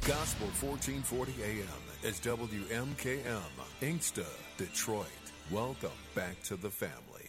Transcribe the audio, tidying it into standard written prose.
Gospel 1440 AM is WMKM, Inkster, Detroit. Welcome back to the family.